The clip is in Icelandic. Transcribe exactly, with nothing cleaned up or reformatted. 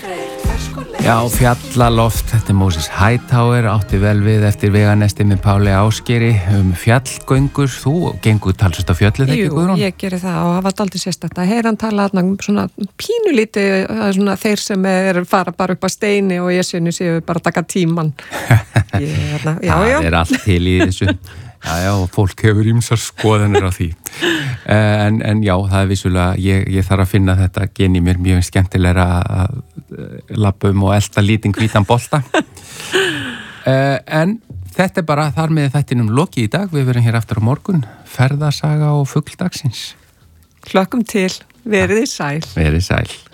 Já, fjallaloft, þetta er Moses Hightower, átti vel við eftir veganesti með Páli Ásgeiri um fjallgöngur. Þú gengur talsast á fjöllið, ekki Guðrún? Jú, ég geri það og það var dálítið sérstakt að heyra hann tala um svona pínulíti, svona þeir sem er fara bara upp að steini og ég sinni séu bara að taka tíman. Ég, þarna, já, já. Það er allt til í þessu. Já, já, og fólk hefur ýmsar skoðanir á því. En, en já, það er vissulega, ég, ég þarf að finna þetta gen í mér mjög skemmtilegra að labba um og elta lítinn hvítan bolta. En þetta er bara þar með þættinum lokið í dag. Við verum hér aftur á morgun, ferðasaga og fugldagsins. Hlökkum til, verið sæl. Verið sæl.